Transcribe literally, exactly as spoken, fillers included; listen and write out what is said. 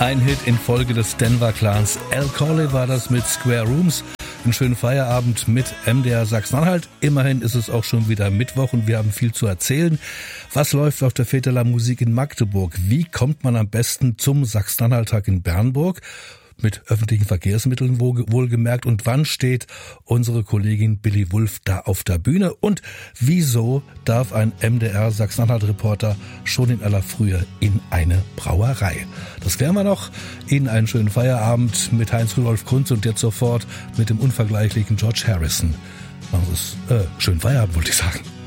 Ein Hit in Folge des Denver Clans. Al Corley war das mit Square Rooms. Einen schönen Feierabend mit M D R Sachsen-Anhalt. Immerhin ist es auch schon wieder Mittwoch und wir haben viel zu erzählen. Was läuft auf der Väterler Musik in Magdeburg? Wie kommt man am besten zum Sachsen-Anhalt-Tag in Bernburg? Mit öffentlichen Verkehrsmitteln wohlgemerkt. Und wann steht unsere Kollegin Billy Wulff da auf der Bühne? Und wieso darf ein M D R Sachsen-Anhalt-Reporter schon in aller Frühe in eine Brauerei? Das klären wir noch. Ihnen einen schönen Feierabend mit Heinz-Rudolf Kunz und jetzt sofort mit dem unvergleichlichen George Harrison. Machen Sie es, äh, schönen Feierabend, wollte ich sagen.